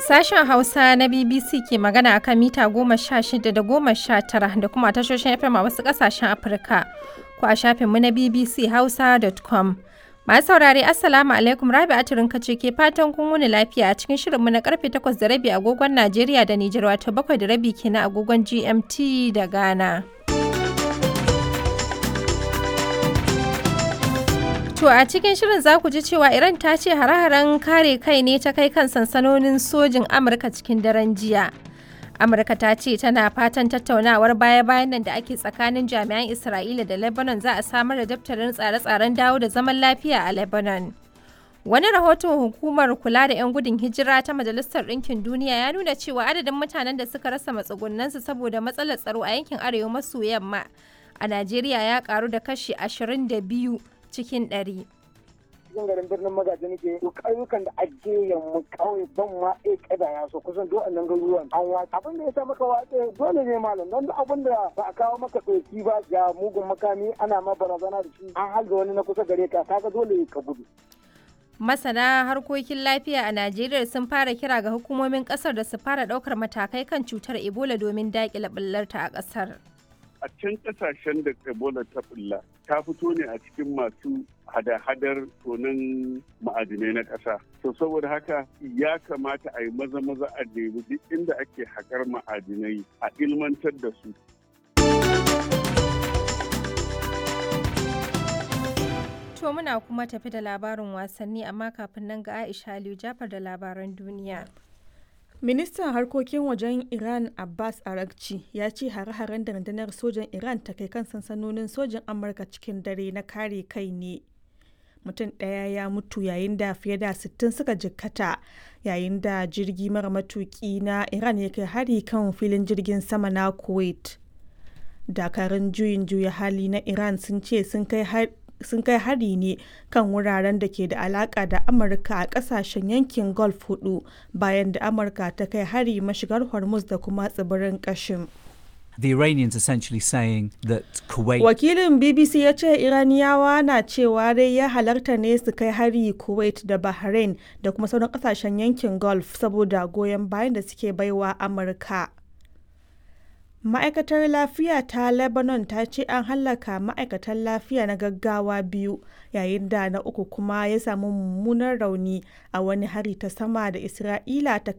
Sashen Hausa na BBC ke magana a kan mita 16 da 19 da kuma tashoshin FM a wasu ƙasashen Afirka, ko a shafinmu na bbchausa.com. Masu saurare Assalamu alaikum, Rabi'atu Rinka ce ke fatan kun wuni lafiya a cikin shirinmu na karfe 8:30 agogon Najeriya da Nijar, wato 7:30 kenan agogon GMT da Ghana. To a cikin shirin za ku ji cewa Iran ta ce hare-haren kare kai ne ta kai kan sansanonin sojin Amurka cikin daren jiya. Amurka ta ce tana fatan tattaunawar baya-bayan nan da ake tsakanin jami'an Isra'ila da Lebanon za a samar da daftarin tsare-tsaren dawo da zaman lafiya a Lebanon. Wani rahoton hukumar kula da 'yan gudun hijira ta Majalisar Ɗinkin Duniya ya nuna cewa adadin mutanen da suka rasa matsugunansu saboda matsalar tsaro a yankin arewa maso yamma a Najeriya ya karu da kashi 22 cikin 100. Cikin garin birnin Magaji nake duk ayyukan da ake yamma kawai ban ma kada ya so kusan duk annan garuruwan an watsa. Abin da ya sa maka watsa dole ne malam, don abin da ba a kawo maka ɗauki ba ga mugun makami ana ma barazana da shi an halga wani na kusa gare ka kaga dole ka gudu. Masana harkokin lafiya a Najeriya sun fara kira ga hukumomin kasar da su fara ɗaukar matakai kan cutar Ebola domin daƙile ɓullarta a ƙasar. A can kasashen da Ebola ta bulla ta fito ne a cikin masu hada-hadar tonin ma'adinai na ƙasa. To saboda haka ya kamata a yi maza-maza a nemi duk inda ake haƙar ma'adinai a ilmantar da su. To muna kuma tafi da labarin wasanni, amma kafin nan ga Aisha Aliyu Jafar da labaran duniya. Ministan harkokin wajen Iran Abbas Araghchi ya ce hare-haren da rundunar sojan Iran ta kai kan sansanonin sojin Amurka cikin dare na kare kai ne. Mutum ɗaya ya mutu yayin da fiye da 60 suka jikkata yayin da jirgi mara matuki na Iran ya kai hari kan filin jirgin sama na Kuwait. Dakarun juyin juya hali na Iran sun ce sun kai hari ne kan wuraren da ke da alaka da Amurka a kasashen yankin Gulf 4 bayan da Amurka ta kai hari mashigar Hormuz da kuma tsibirin Qashm. The Iranians essentially saying that Kuwait... Wakilin BBC ya ce Iraniyawa na cewa dai ya halarta ne su kai hari Kuwait da Bahrain da kuma sauran kasashen yankin Gulf saboda goyon bayan da suke baiwa Amurka. Ma'aikatar lafiya ta Lebanon ta ce an hallaka ma'aikatan lafiya na gaggawa 2 yayin da na uku kuma ya samu mummunan rauni a wani hari ta sama da Isra'ila ta